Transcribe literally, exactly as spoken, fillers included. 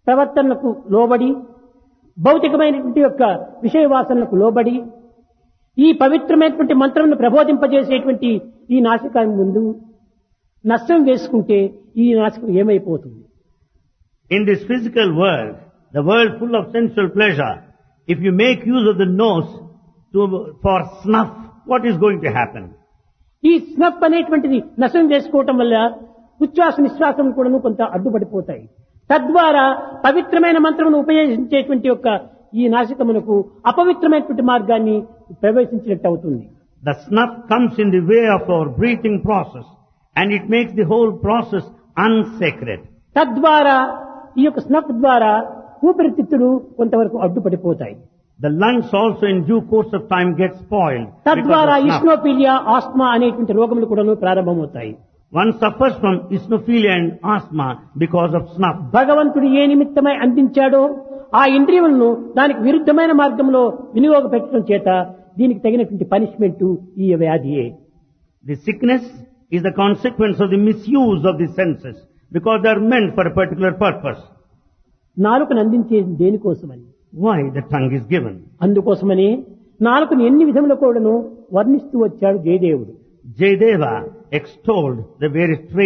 ప్రవర్తనకు లోబడి భౌతికమైనటువంటి యొక్క విషయ వాసనలకు లోబడి ఈ పవిత్రమైనటువంటి మంత్రమును ప్రబోధింపజేసేటువంటి ఈ నాసికాన్ని ముందు నష్టం వేసుకుంటే ఈ నాసికం ఏమైపోతుంది? In this physical world, the world full of sensual pleasure, if you make use of the nose to, for snuff, what is going to happen? ఈ స్నఫ్ అనేటువంటిది నష్టం చేసుకోవటం వల్ల ఉచ్ఛ్వాస నిశ్వాసం కూడా కొంత అడ్డుపడిపోతాయి. తద్వారా పవిత్రమైన మంత్రమును ఉపయోగించేటువంటి యొక్క ఈ నాసికమునకు అపవిత్రమైనటువంటి మార్గాన్ని ప్రవేశించినట్టు అవుతుంది. The snuff comes in the way of our breathing process and it makes the whole process unsacred. తద్వారా ఈ యొక్క స్నఫ్ ద్వారా ఊపిరితిత్తులు కొంతవరకు అడ్డుపడిపోతాయి. The lungs also in due course of time get spoiled. తద్వారా ఇస్నోఫీలియా, ఆస్మా అనేటువంటి రోగములు కూడా ప్రారంభమవుతాయి. One suffers from eosinophilia and asthma because of snuff. భగవంతుడు ఏ నిమిత్తమై అందించాడో ఆ ఇంద్రియములను దానికి విరుద్ధమైన మార్గంలో వినియోగపెట్టడం చేత దీనికి తగినటువంటి పనిష్మెంట్ ఈ వ్యాధియే. The sickness is the consequence of the misuse of the senses because they are meant for a particular purpose. నాలుకను అందించేది దేనికోసమని? Why the tongue is given? అందుకోసమని నాలుకను ఎన్ని విధముల కూడాను వర్ణిస్తూ వచ్చాడు జయదేవుడు. Jayadeva extolled the various traits